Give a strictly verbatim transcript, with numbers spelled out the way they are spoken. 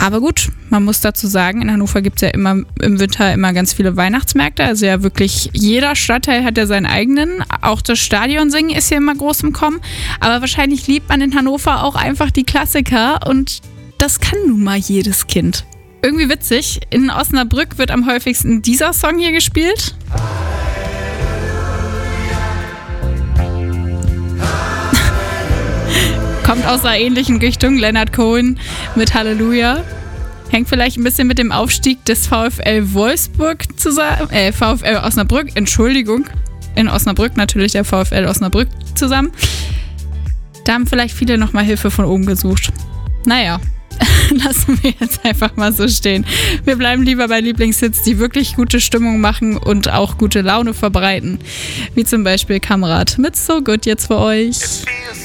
Aber gut, man muss dazu sagen, in Hannover gibt es ja immer im Winter immer ganz viele Weihnachtsmärkte. Also ja wirklich jeder Stadtteil hat ja seinen eigenen. Auch das Stadionsingen ist ja immer groß im Kommen. Aber wahrscheinlich liebt man in Hannover auch einfach die Klassiker. Und das kann nun mal jedes Kind. Irgendwie witzig, in Osnabrück wird am häufigsten dieser Song hier gespielt. Kommt aus einer ähnlichen Richtung, Leonard Cohen mit Halleluja. Hängt vielleicht ein bisschen mit dem Aufstieg des VfL Wolfsburg zusammen, äh, VfL Osnabrück, Entschuldigung, in Osnabrück natürlich der VfL Osnabrück zusammen. Da haben vielleicht viele nochmal Hilfe von oben gesucht. Naja, lassen wir jetzt einfach mal so stehen. Wir bleiben lieber bei Lieblingshits, die wirklich gute Stimmung machen und auch gute Laune verbreiten. Wie zum Beispiel Kamerad mit So Good jetzt für euch.